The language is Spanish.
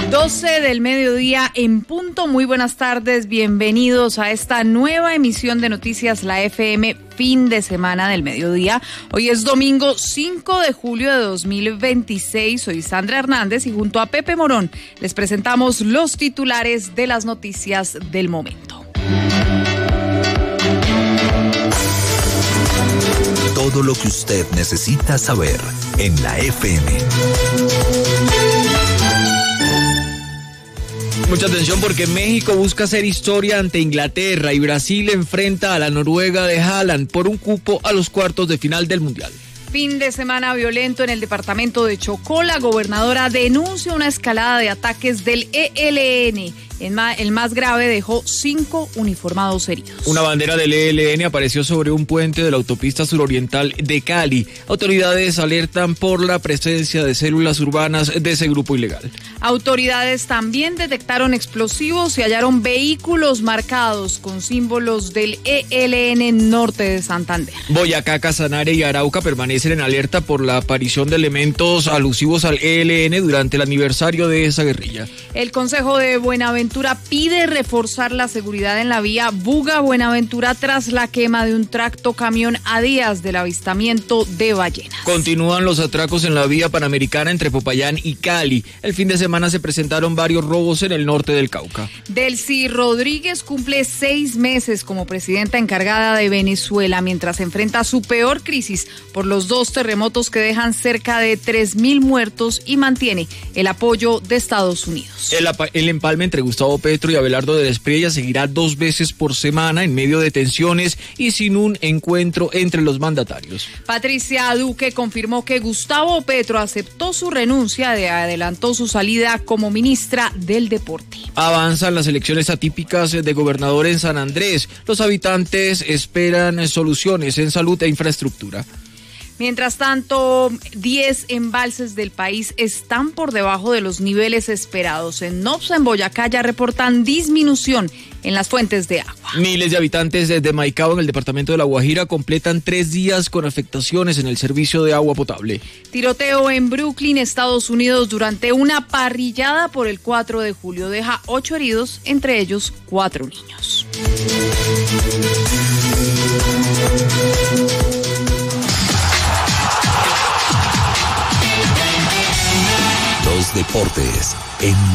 12 del mediodía en punto. Muy buenas tardes, bienvenidos a esta nueva emisión de Noticias La FM, fin de semana del mediodía. Hoy es domingo 5 de julio de 2026. Soy Sandra Hernández y junto a Pepe Morón les presentamos los titulares de las noticias del momento. Todo lo que usted necesita saber en la FM. Mucha atención porque México busca hacer historia ante Inglaterra y Brasil enfrenta a la Noruega de Haaland por un cupo a los cuartos de final del Mundial. Fin de semana violento en el departamento de Chocó. La gobernadora denuncia una escalada de ataques del ELN. El más grave dejó 5 uniformados heridos. Una bandera del ELN apareció sobre un puente de la autopista suroriental de Cali. Autoridades alertan por la presencia de células urbanas de ese grupo ilegal. Autoridades también detectaron explosivos y hallaron vehículos marcados con símbolos del ELN norte de Santander. Boyacá, Casanare y Arauca permanecen en alerta por la aparición de elementos alusivos al ELN durante el aniversario de esa guerrilla. El Consejo de Buenaventura pide reforzar la seguridad en la vía Buga-Buenaventura tras la quema de un tractocamión a días del avistamiento de ballenas. Continúan los atracos en la vía panamericana entre Popayán y Cali. El fin de semana se presentaron varios robos en el norte del Cauca. Delcy Rodríguez cumple 6 meses como presidenta encargada de Venezuela mientras enfrenta su peor crisis por los 2 terremotos que dejan cerca de 3.000 muertos y mantiene el apoyo de Estados Unidos. El empalme entre Gustavo Petro y Abelardo de la Espriella seguirá 2 veces por semana en medio de tensiones y sin un encuentro entre los mandatarios. Patricia Duque confirmó que Gustavo Petro aceptó su renuncia y adelantó su salida como ministra del Deporte. Avanzan las elecciones atípicas de gobernador en San Andrés. Los habitantes esperan soluciones en salud e infraestructura. Mientras tanto, 10 embalses del país están por debajo de los niveles esperados. En Nopsa, en Boyacá, ya reportan disminución en las fuentes de agua. Miles de habitantes de Maicao, en el departamento de La Guajira, completan 3 días con afectaciones en el servicio de agua potable. Tiroteo en Brooklyn, Estados Unidos, durante una parrillada por el 4 de julio. Deja 8 heridos, entre ellos 4 niños. Los deportes en